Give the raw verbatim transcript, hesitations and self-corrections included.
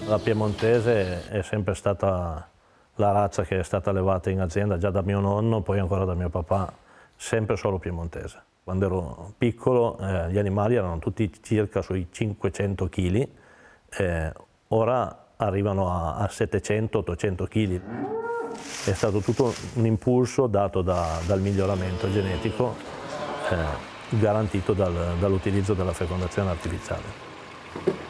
La piemontese è sempre stata la razza che è stata allevata in azienda già da mio nonno, poi ancora da mio papà, sempre solo piemontese. Quando ero piccolo eh, gli animali erano tutti circa sui cinquecento chili, eh, ora arrivano a, a settecento ottocento chili. È stato tutto un impulso dato da, dal miglioramento genetico eh, garantito dal, dall'utilizzo della fecondazione artificiale.